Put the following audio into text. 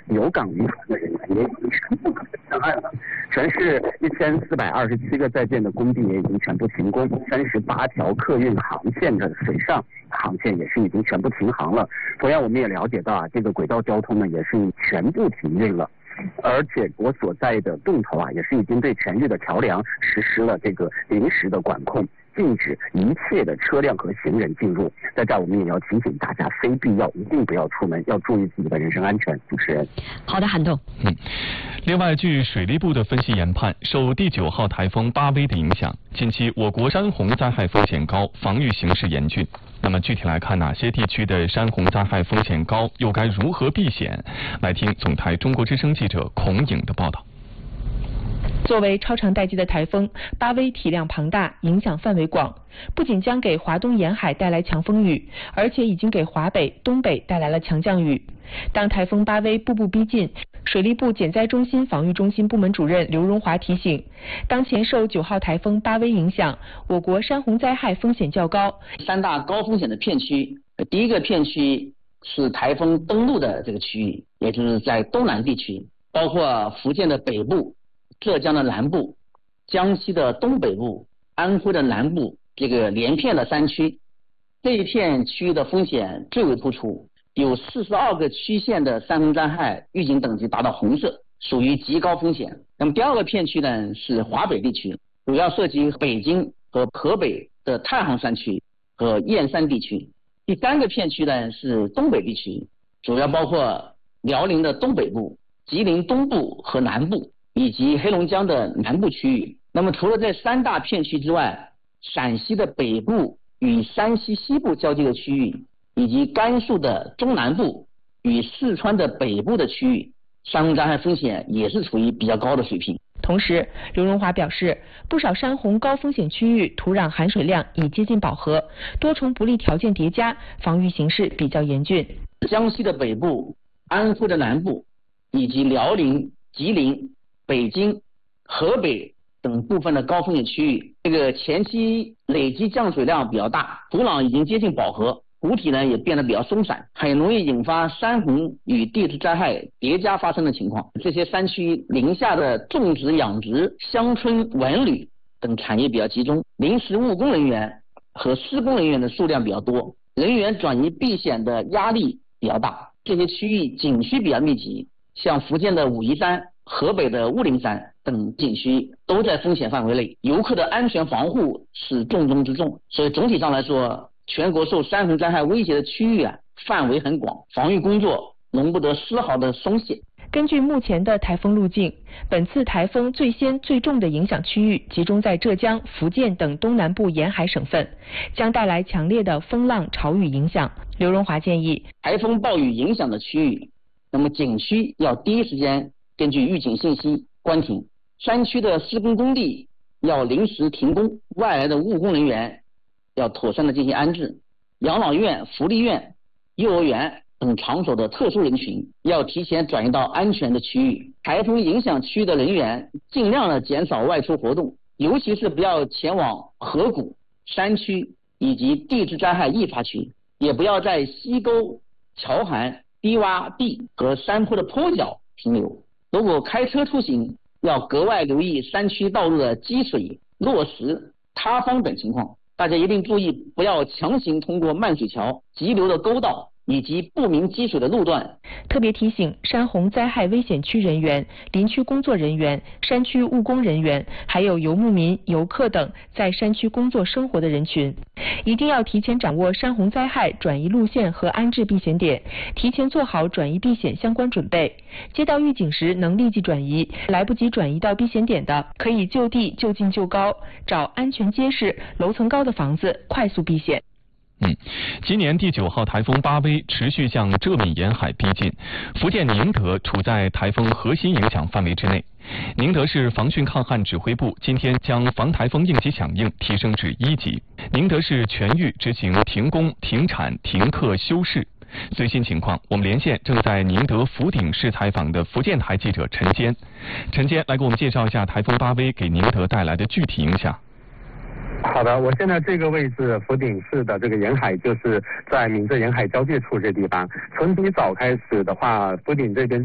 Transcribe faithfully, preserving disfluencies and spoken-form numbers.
有港渔船的人员也已经全部上岸了。全市一千四百二十七个在建的工地也已经全部停工，三十八条客运航线的水上航线也是已经全部停航了。同样，我们也了解到啊，这个轨道交通呢也是全部停运了。而且我所在的洞头啊，也是已经对全域的桥梁实施了这个临时的管控，禁止一切的车辆和行人进入。在这儿，我们也要提醒大家，非必要一定不要出门，要注意自己的人身安全。主持人， 好的，韩栋。 嗯，另外，据水利部的分析研判，受第九号台风巴威的影响，近期我国山洪灾害风险高，防御形势严峻。那么具体来看，哪些地区的山洪灾害风险高，又该如何避险？来听总台中国之声记者孔颖的报道。 作为超长待机的台风，巴威体量庞大，影响范围广，不仅将给华东沿海带来强风雨，而且已经给华北、东北带来了强降雨。当台风巴威步步逼近，水利部减灾中心防御中心部门主任刘荣华提醒，当前受九号台风巴威影响，我国山洪灾害风险较高。 三大高风险的片区，第一个片区是台风登陆的这个区域，也就是在东南地区，包括福建的北部、浙江的南部、江西的东北部、安徽的南部，这个连片的山区，这一片区域的风险最为突出，有四十二个区县的山洪灾害预警等级达到红色，属于极高风险。那么第二个片区呢是华北地区，主要涉及北京和河北的太行山区和燕山地区。第三个片区呢是东北地区，主要包括辽宁的东北部、吉林东部和南部，以及黑龙江的南部区域。那么除了这三大片区之外，陕西的北部与山西西部交界的区域，以及甘肃的中南部与四川的北部的区域，山洪灾害风险也是处于比较高的水平。 同时，刘荣华表示，不少山洪高风险区域土壤含水量已接近饱和，多重不利条件叠加，防御形势比较严峻。 江西的北部、安徽的南部，以及辽宁、吉林、北京、河北等部分的高风险区域，这个前期累积降水量比较大，土壤已经接近饱和，湖体呢也变得比较松散，很容易引发山洪与地质灾害叠加发生的情况。这些山区临下的种植、养殖、乡村文旅等产业比较集中，临时务工人员和施工人员的数量比较多，人员转移避险的压力比较大。这些区域景区比较密集，像福建的武夷山、河北的雾灵山等景区都在风险范围内，游客的安全防护是重中之重。所以总体上来说，全国受山洪灾害威胁的区域啊，范围很广，防御工作容不得丝毫的松懈。 根据目前的台风路径，本次台风最先最重的影响区域集中在浙江、福建等东南部沿海省份，将带来强烈的风浪潮雨影响。刘荣华建议， 台风暴雨影响的区域，那么景区要第一时间根据预警信息关停，山区的施工工地要临时停工，外来的务工人员要妥善的进行安置，养老院、福利院、幼儿园等场所的特殊人群要提前转移到安全的区域。台风影响区域的人员尽量的减少外出活动，尤其是不要前往河谷、山区以及地质灾害易发区，也不要在溪沟、桥涵、低洼地和山坡的坡脚停留。如果开车出行，要格外留意山区道路的积水、落石、塌方等情况。大家一定注意，不要强行通过漫水桥、急流的沟道以及不明积水的路段。 特别提醒山洪灾害危险区人员、林区工作人员、山区务工人员，还有游牧民、游客等在山区工作生活的人群，一定要提前掌握山洪灾害转移路线和安置避险点，提前做好转移避险相关准备。接到预警时能立即转移，来不及转移到避险点的，可以就地就近就高，找安全结实、楼层高的房子快速避险。 嗯，今年第九号台风巴威持续向浙闽沿海逼近，福建宁德处在台风核心影响范围之内。宁德市防汛抗旱指挥部今天将防台风应急响应提升至一级，宁德市全域执行停工、停产、停课、休市。最新情况，我们连线正在宁德福鼎市采访的福建台记者陈坚。陈坚来给我们介绍一下台风巴威给宁德带来的具体影响。 好的，我现在这个位置福鼎市的这个沿海，就是在闽浙沿海交界处这地方。从一早开始的话，福鼎这边